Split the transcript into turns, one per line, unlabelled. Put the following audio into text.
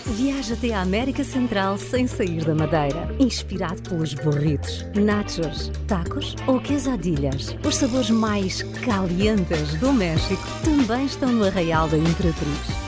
Viaja até à América Central sem sair da Madeira. Inspirado pelos burritos, nachos, tacos ou quesadillas. Os sabores mais calientes do México também estão no Arraial da Imperatriz.